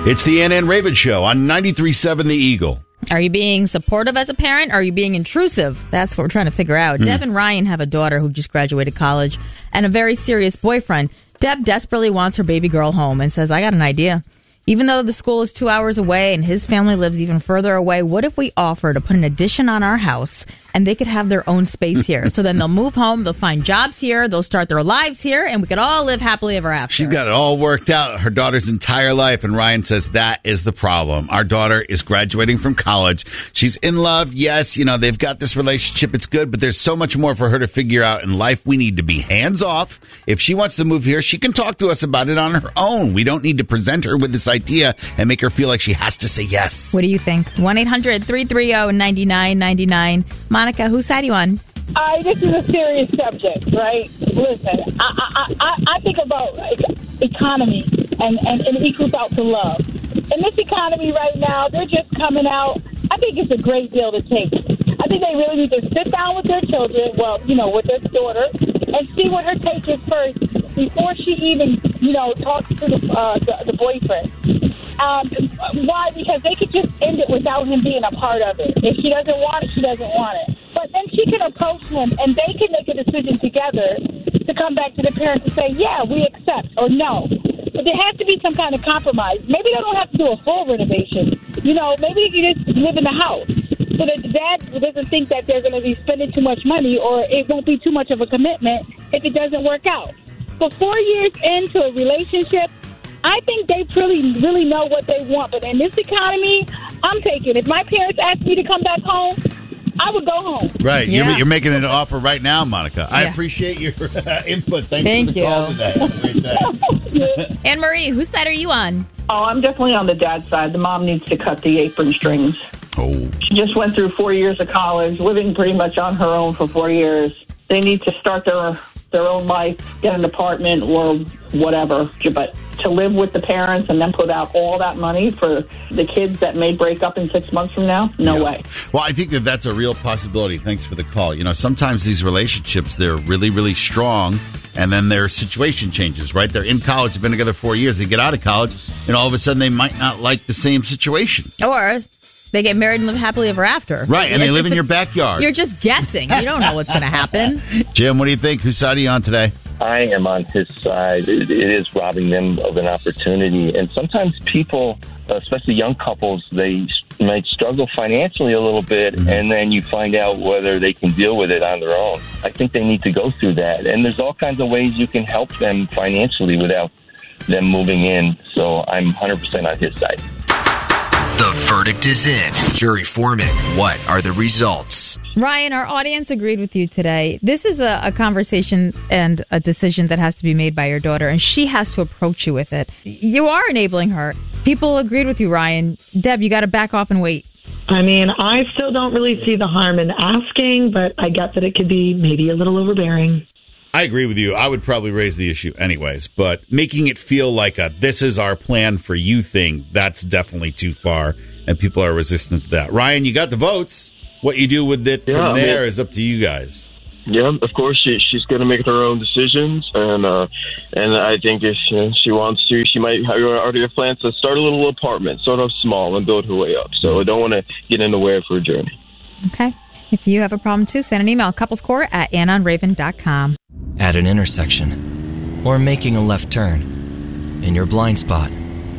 It's the Ann and Raven Show on 93.7 The Eagle. Are you being supportive as a parent? Or are you being intrusive? That's what we're trying to figure out. Deb and Ryan have a daughter who just graduated college and a very serious boyfriend. Deb desperately wants her baby girl home and says, I got an idea. Even though the school is 2 hours away and his family lives even further away, what if we offer to put an addition on our house and they could have their own space here? So then they'll move home, they'll find jobs here, they'll start their lives here, and we could all live happily ever after. She's got it all worked out her daughter's entire life, and Ryan says that is the problem. Our daughter is graduating from college. She's in love. Yes, they've got this relationship. It's good, but there's so much more for her to figure out in life. We need to be hands off. If she wants to move here, she can talk to us about it on her own. We don't need to present her with this idea and make her feel like she has to say yes. What do you think? 1-800-330-9999. Monica, whose side are you on? This is a serious subject, right? Listen, I think about economy and it equals out to love. In this economy right now, they're just coming out. I think it's a great deal to take. I think they really need to sit down with their children, with their daughter, and see what her take is first before she even, talks to the boyfriend. Why? Because they could just end it without him being a part of it. If she doesn't want it, she doesn't want it. But then she can approach him, and they can make a decision together to come back to the parents and say, yeah, we accept, or no. But there has to be some kind of compromise. Maybe they don't have to do a full renovation. Maybe they can just live in the house. So that the dad doesn't think that they're going to be spending too much money, or it won't be too much of a commitment if it doesn't work out. But 4 years into a relationship, I think they really know what they want. But in this economy, I'm taking. If my parents asked me to come back home, I would go home. Right. Yeah. You're making an offer right now, Monica. I appreciate your input. Thank you for the call today. Have a great day. Anne-Marie, whose side are you on? Oh, I'm definitely on the dad's side. The mom needs to cut the apron strings. Oh. She just went through 4 years of college, living pretty much on her own for 4 years. They need to start their own life, get an apartment or whatever. But to live with the parents and then put out all that money for the kids that may break up in 6 months from now, no way. Well, I think that's a real possibility. Thanks for the call. Sometimes these relationships, they're really, really strong, and then their situation changes, right? They're in college, they've been together 4 years, they get out of college, and all of a sudden they might not like the same situation. Or they get married and live happily ever after. Right, and they live in your backyard. You're just guessing. You don't know what's going to happen. Jim, what do you think? Whose side are you on today? I am on his side. It is robbing them of an opportunity. And sometimes people, especially young couples, they might struggle financially a little bit, and then you find out whether they can deal with it on their own. I think they need to go through that. And there's all kinds of ways you can help them financially without them moving in. So I'm 100% on his side. The verdict is in. Jury foreman, what are the results? Ryan, our audience agreed with you today. This is a conversation and a decision that has to be made by your daughter, and she has to approach you with it. You are enabling her. People agreed with you, Ryan. Deb, you got to back off and wait. I mean, I still don't really see the harm in asking, but I get that it could be maybe a little overbearing. I agree with you. I would probably raise the issue anyways, but making it feel like a this is our plan for you thing, that's definitely too far, and people are resistant to that. Ryan, you got the votes. What you do with it from there is up to you guys. Yeah, of course, she's going to make her own decisions, and I think if she wants to, she might already have plans to start a little apartment, sort of small, and build her way up. So I don't want to get in the way of her journey. Okay. If you have a problem too, send an email, couplescore@annonraven.com. At an intersection, or making a left turn, in your blind spot,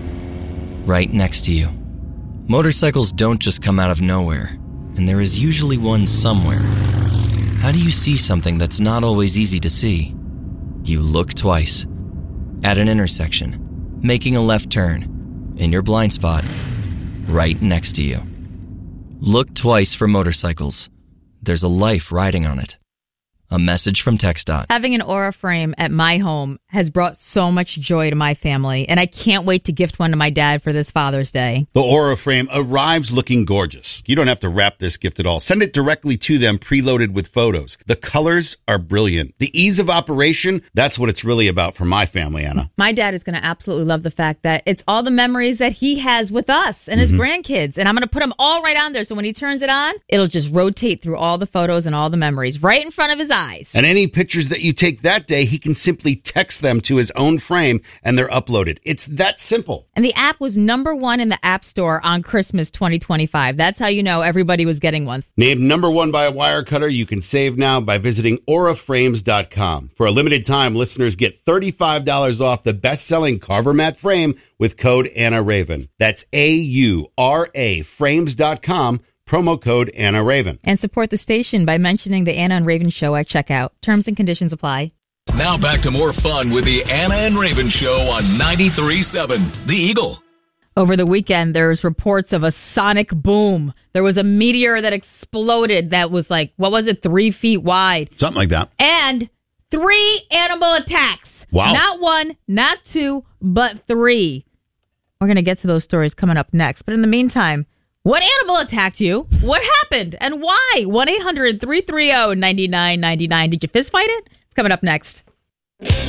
right next to you. Motorcycles don't just come out of nowhere, and there is usually one somewhere. How do you see something that's not always easy to see? You look twice. At an intersection, making a left turn, in your blind spot, right next to you. Look twice for motorcycles. There's a life riding on it. A message from TxDOT. Having an Aura frame at my home has brought so much joy to my family, and I can't wait to gift one to my dad for this Father's Day. The Aura frame arrives looking gorgeous. You don't have to wrap this gift at all. Send it directly to them, preloaded with photos. The colors are brilliant. The ease of operation, that's what it's really about for my family, Anna. My dad is going to absolutely love the fact that it's all the memories that he has with us and his grandkids, and I'm going to put them all right on there, so when he turns it on, it'll just rotate through all the photos and all the memories right in front of his eyes. And any pictures that you take that day, he can simply text them to his own frame, and they're uploaded. It's that simple. And the app was #1 in the App Store on Christmas 2025. That's how you know everybody was getting one. Named #1 by Wirecutter, you can save now by visiting auraframes.com. For a limited time, listeners get $35 off the best-selling Carver mat frame with code Anna Raven. That's AURA frames.com, promo code Anna Raven. And support the station by mentioning the Anna and Raven Show at checkout. Terms and conditions apply. Now back to more fun with the Anna and Raven Show on 93.7 The Eagle. Over the weekend, there's reports of a sonic boom. There was a meteor that exploded that was 3 feet wide. Something like that. And 3 animal attacks. Wow. Not 1, not 2, but 3. We're going to get to those stories coming up next. But in the meantime, what animal attacked you? What happened? And why? 1-800-330-9999. Did you fist fight it? It's coming up next.